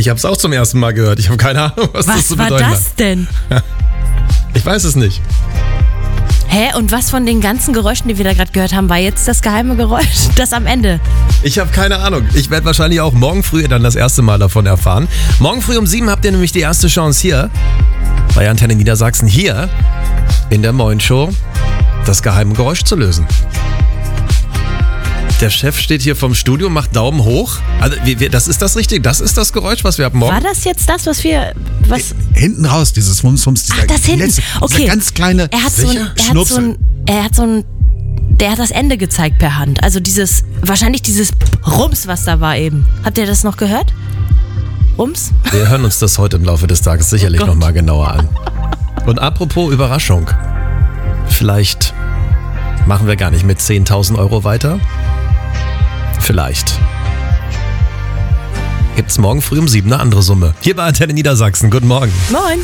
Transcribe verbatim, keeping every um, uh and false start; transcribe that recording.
Ich habe es auch zum ersten Mal gehört. Ich habe keine Ahnung, was, Was das zu war bedeuten hat. das denn? Ich weiß es nicht. Hä? Und was von den ganzen Geräuschen, die wir da gerade gehört haben, war jetzt das geheime Geräusch? Das am Ende. Ich habe keine Ahnung. Ich werde wahrscheinlich auch morgen früh dann das erste Mal davon erfahren. Morgen früh um sieben habt ihr nämlich die erste Chance hier bei Antenne Niedersachsen, hier in der Moin Show das geheime Geräusch zu lösen. Der Chef steht hier vom Studio, macht Daumen hoch. Also, wir, wir, das ist das Richtige. Das ist das Geräusch, was wir ab morgen... War das jetzt das, was wir... Was? Hinten raus, dieses Wumms, Wumms, dieser Ach, das hinten. letzte, Okay. dieser ganz kleine Er hat so ein... Er hat so Schnupsel. ein... Er hat so ein... Der hat das Ende gezeigt per Hand. Also dieses... Wahrscheinlich dieses Rums, was da war eben. Habt ihr das noch gehört? Rums? Wir hören uns das heute im Laufe des Tages sicherlich Oh noch mal genauer an. Und apropos Überraschung. Vielleicht machen wir gar nicht mit zehntausend Euro weiter. Vielleicht. Gibt's morgen früh um sieben eine andere Summe. Hier bei Antenne Niedersachsen. Guten Morgen. Moin.